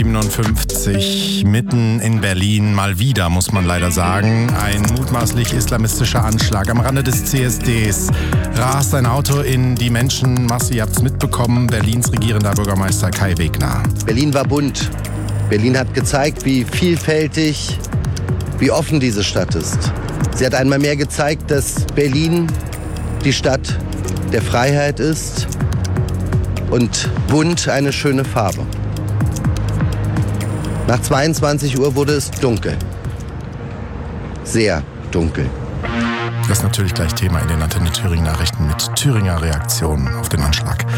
7:57 mitten in Berlin, mal wieder, muss man leider sagen. Ein mutmaßlich islamistischer Anschlag am Rande des CSDs. Rast ein Auto in die Menschenmasse, ihr habt es mitbekommen, Berlins regierender Bürgermeister Kai Wegner. Berlin war bunt. Berlin hat gezeigt, wie vielfältig, wie offen diese Stadt ist. Sie hat einmal mehr gezeigt, dass Berlin die Stadt der Freiheit ist und bunt eine schöne Farbe. Nach 22 Uhr wurde es dunkel. Sehr dunkel. Das ist natürlich gleich Thema in den Antenne Thüringen Nachrichten mit Thüringer Reaktionen auf den Anschlag.